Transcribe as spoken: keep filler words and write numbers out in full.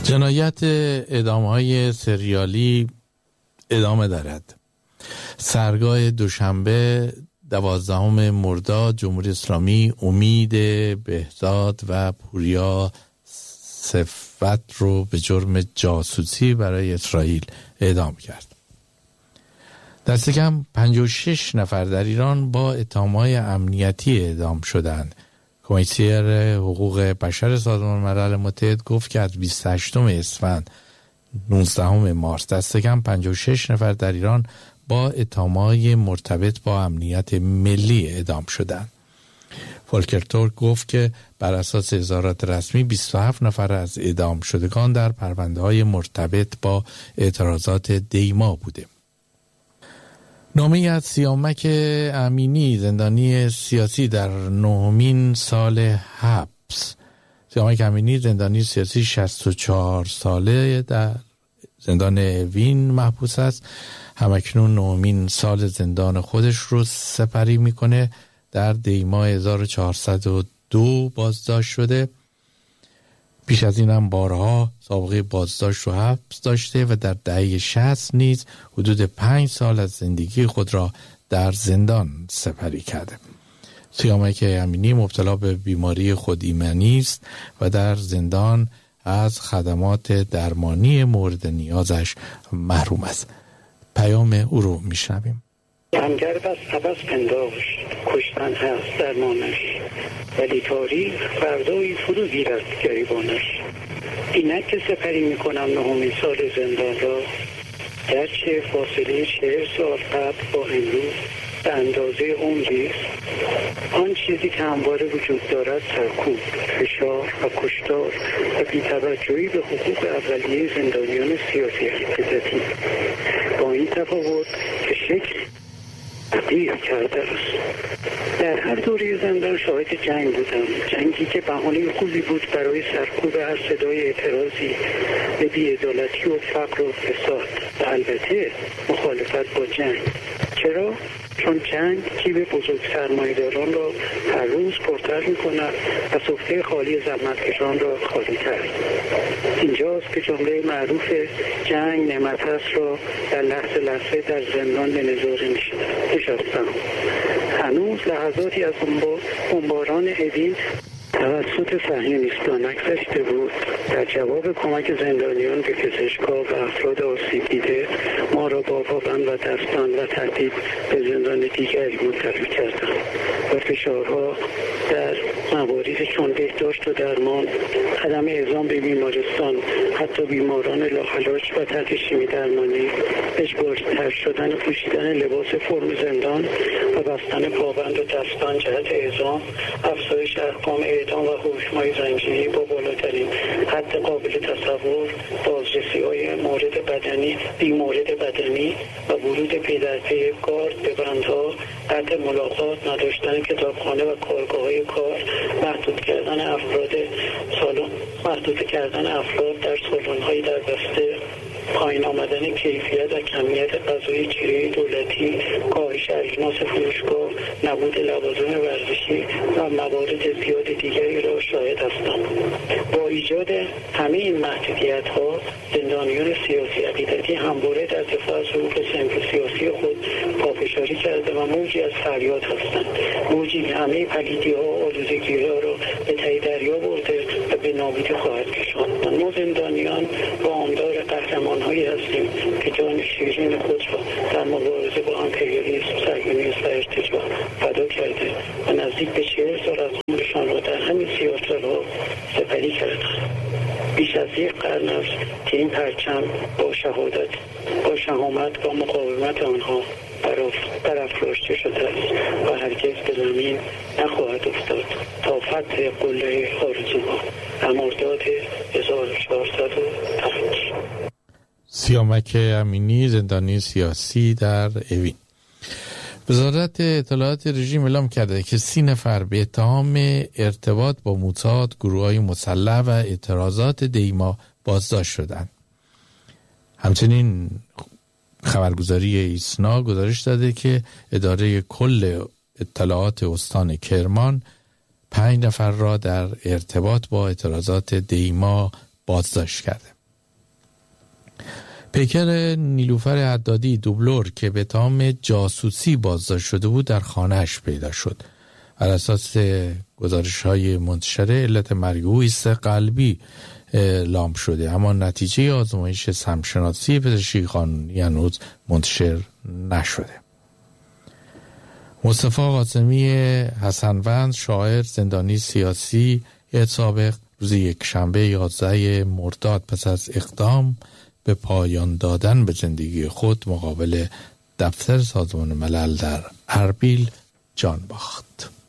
جنایت اعدام‌های سریالی ادامه دارد. سرگاه دوشنبه دوازدهم مرداد جمهوری اسلامی امید بهزاد و پوریا صفت رو به جرم جاسوسی برای اسرائیل اعدام کرد. دست کم پنجاه و شش نفر در ایران با اتهام‌های امنیتی اعدام شدند. کمیسر حقوق بشر سازمان ملل متحد گفت که از بیست و هشتم اسفند نوزدهم مارس دست کم پنجاه و شش نفر در ایران با اتهام‌های مرتبط با امنیت ملی اعدام شدند. فولکر تورک گفت که بر اساس اظهارات رسمی بیست و هفت نفر از اعدام شدگان در پرونده‌های مرتبط با اعتراضات دیما بوده. نامه از سیامک امینی زندانی سیاسی در نهمین سال حبس. سیامک امینی زندانی سیاسی شصت و چهار ساله در زندان اوین محبوس است. همکنون نهمین سال زندان خودش رو سپری میکنه. در دی‌ماه هزار و چهارصد و دو بازداشت شده. پیش از این هم بارها سابقه بازداشت و حبس داشته و در دهه شصت نیز حدود پنج سال از زندگی خود را در زندان سپری کرده. سیامک امینی مبتلا به بیماری خودایمنی است و در زندان از خدمات درمانی مورد نیازش محروم است. پیام او رو میشنویم. همگر بس عبس پنداشت، کشتن هست درمانش، ولی تاریخ فردایی فرو گیرد گریبانش. اینک که سپری میکنم نهمین سال زندان را، گرچه فاصله چهل سال قبل با امروز به اندازه عمری است. آن چیزی که همواره وجود دارد سرکوب، فشار و کشتار و بی‌توجهی به حقوق اولیه زندانیان سیاسی حقیقتی، با این تفاوت که شکل تغییر کرده است. در هر دوره زندان شاهد جنگ بودم، جنگی که بهانه خوبی بود برای سرکوب هر صدای اعتراضی به بی‌عدالتی و فقر و فساد و البته مخالفت با جنگ. چرا؟ چون جنگ جیب بزرگ سرمایه‌داران را هر روز پرتر می‌کند و سفره خالی زحمتکشان را خالی‌تر. اینجاست که جمله معروف جنگ نعمت است را در لحظه لحظه در زندان به نظاره نشستم. هنوز لحظاتی از بمباران اوین توسط صهیونیستان نگذشته بود. در جواب کمک زندانیان به پزشکا و افراد آسیب دیده ما را با پابند و دستان و تهدید به زندان دیگری منتقل کردند و فشارها در مواردی چون بهداشت و درمان، عدم اعزام به بیمارستان، حتی بیماران لاعلاج و تحت شیمی درمانی، اجباری‌تر شدن پوشیدن لباس فرم زندان و بستن پابند و دستان جهت اعزام، افزایش ارقام اعدام و هوش‌مای زنجیری با بالاترین حد قابل تصور، بازرسی‌های مورد بدنی، بیمورد بدنی و ورود پی در پی گارد به بندها، قطع ملاقات، نداشتن کتابخانه و کارگاه‌های کار، محدود کردن افراد سالن، محدود کردن افراد در سالن‌های در بسته، پایین آمدن کیفیت و کمیت غذای چیره دولتی، کاهش اجناس فروشگاه، نبود لوازم ورزشی و موارد زیاد دیگری را شاهد هستم. با ایجاد همه این محدودیت‌ها، زندانیان سیاسی عقیدتی همواره در دفاع از حقوق صنف سیاسی خود پافشاری کرده و موجی از فریاد هستند. موجی که همه پلیدی‌ها و آلودگی‌ها را به ته دریا برده و به نابودی خواهد کشاند. ما زندانیان وامدار قهرمان‌هایی هستیم که جان شیرین خود را در مبارزه با امپریالیسم، صهیونیسم و ارتجاع فدا کرده و نزدیک به چهل سال از عمرشان را در همین سیاست‌ها سپری کردند. بیش از یک قرن است که این پرچم با شهادت، با شهامت و مقاومت آنها برافراشته شده است و هرگز به زمین نخواهد افتاد تا فتح قله آرزوها. مرداد هزار و چهارصد و پنج. سیامک امینی زندانی سیاسی در اوین. وزارت اطلاعات رژیم اعلام کرده که سی نفر به اتهام ارتباط با موساد، گروه‌های مسلح و اعتراضات دیما بازداشت شدند. همچنین خبرگزاری ایسنا گزارش داده که اداره کل اطلاعات استان کرمان پنج نفر را در ارتباط با اعتراضات دیما بازداشت کرده. پیکر نیلوفر حدادی دوبلور که به تام جاسوسی بازداشت شده بود در خانه‌اش پیدا شد. بر اساس گزارش‌های منتشره علت مرگ او ایست قلبی اعلام شده، اما نتیجه آزمایش سمشناسی پزشکی قانونی هنوز منتشر نشده. مصطفی قاسمی حسنوند، شاعر، زندانی سیاسی سابق، روز یک شنبه یازده مرداد پس از اقدام به پایان دادن به زندگی خود مقابل دفتر سازمان ملل در اربیل جان باخت.